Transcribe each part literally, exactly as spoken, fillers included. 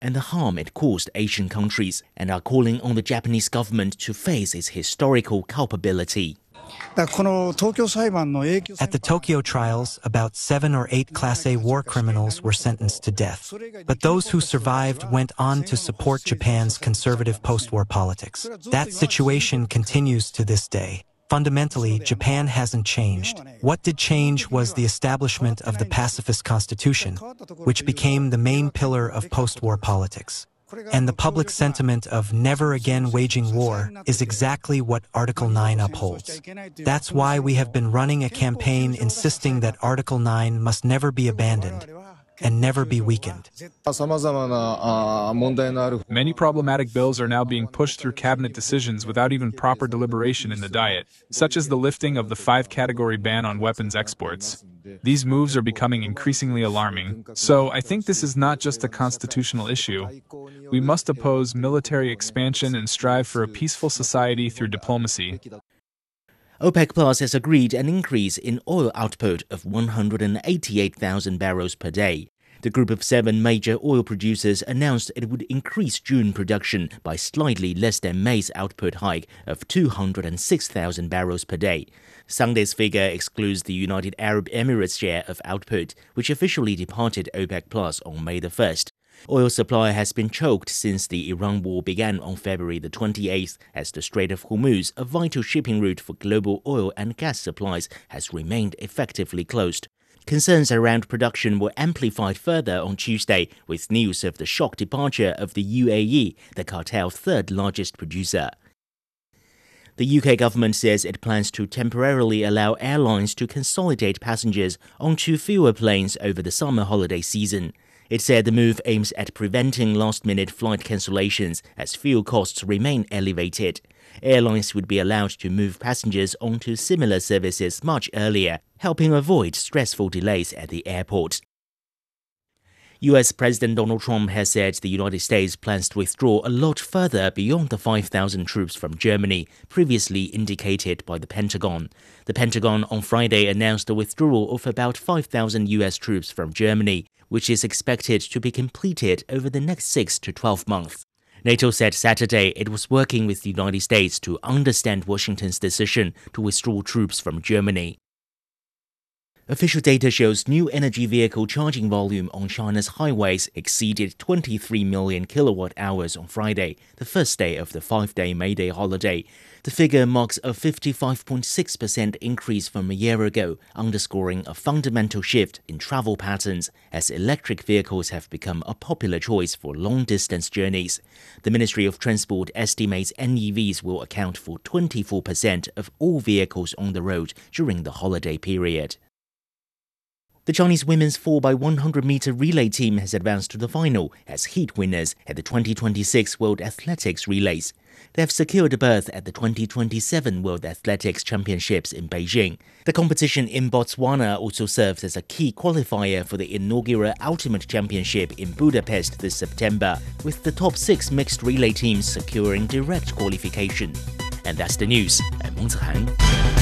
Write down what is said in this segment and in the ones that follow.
and the harm it caused Asian countries, and are calling on the Japanese government to face its historical culpability. At the Tokyo trials, about seven or eight Class A war criminals were sentenced to death. But those who survived went on to support Japan's conservative post-war politics. That situation continues to this day. Fundamentally, Japan hasn't changed. What did change was the establishment of the pacifist constitution, which became the main pillar of post-war politics. And the public sentiment of never again waging war is exactly what Article nine upholds. That's why we have been running a campaign insisting that Article nine must never be abandoned and never be weakened. Many problematic bills are now being pushed through cabinet decisions without even proper deliberation in the Diet, such as the lifting of the five-category ban on weapons exports. These moves are becoming increasingly alarming, so I think this is not just a constitutional issue. We must oppose military expansion and strive for a peaceful society through diplomacy. OPEC Plus has agreed an increase in oil output of one hundred eighty-eight thousand barrels per day. The group of seven major oil producers announced it would increase June production by slightly less than May's output hike of two hundred six thousand barrels per day. Sunday's figure excludes the United Arab Emirates share of output, which officially departed OPEC Plus on May the first. Oil supply has been choked since the Iran war began on February the twenty-eighth, as the Strait of Hormuz, a vital shipping route for global oil and gas supplies, has remained effectively closed. Concerns around production were amplified further on Tuesday with news of the shock departure of the U A E, the cartel's third largest producer. The U K government says it plans to temporarily allow airlines to consolidate passengers onto fewer planes over the summer holiday season. It said the move aims at preventing last-minute flight cancellations as fuel costs remain elevated. Airlines would be allowed to move passengers onto similar services much earlier, helping avoid stressful delays at the airport. U S President Donald Trump has said the United States plans to withdraw a lot further beyond the five thousand troops from Germany, previously indicated by the Pentagon. The Pentagon on Friday announced the withdrawal of about five thousand U S troops from Germany, which is expected to be completed over the next six to twelve months. NATO said Saturday it was working with the United States to understand Washington's decision to withdraw troops from Germany. Official data shows new energy vehicle charging volume on China's highways exceeded twenty-three million kilowatt hours on Friday, the first day of the five-day May Day holiday. The figure marks a fifty-five point six percent increase from a year ago, underscoring a fundamental shift in travel patterns as electric vehicles have become a popular choice for long-distance journeys. The Ministry of Transport estimates N E Vs will account for twenty-four percent of all vehicles on the road during the holiday period. The Chinese women's four by one hundred meter relay team has advanced to the final as heat winners at the twenty twenty-six World Athletics Relays. They have secured a berth at the twenty twenty-seven World Athletics Championships in Beijing. The competition in Botswana also serves as a key qualifier for the inaugural Ultimate Championship in Budapest this September, with the top six mixed relay teams securing direct qualification. And that's the news. I'm Meng Zihan.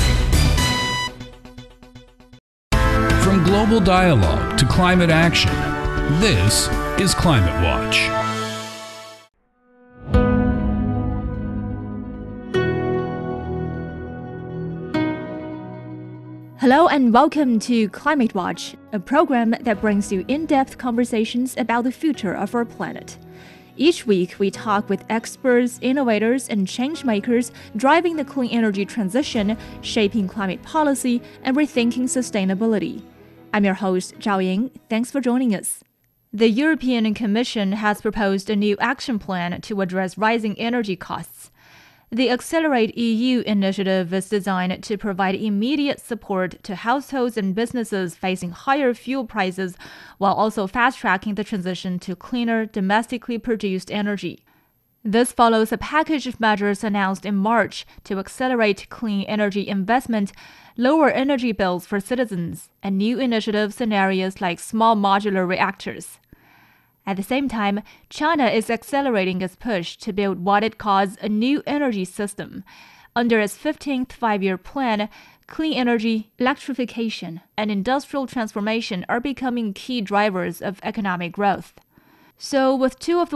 From global dialogue to climate action, this is Climate Watch. Hello and welcome to Climate Watch, a program that brings you in-depth conversations about the future of our planet. Each week, we talk with experts, innovators, and change-makers driving the clean energy transition, shaping climate policy, and rethinking sustainability. I'm your host, Zhao Ying. Thanks for joining us. The European Commission has proposed a new action plan to address rising energy costs. The Accelerate E U initiative is designed to provide immediate support to households and businesses facing higher fuel prices, while also fast-tracking the transition to cleaner, domestically produced energy. This follows a package of measures announced in March to accelerate clean energy investment, lower energy bills for citizens, and new initiatives in areas like small modular reactors. At the same time, China is accelerating its push to build what it calls a new energy system. Under its fifteenth five-year plan, clean energy, electrification, and industrial transformation are becoming key drivers of economic growth. So, with two of the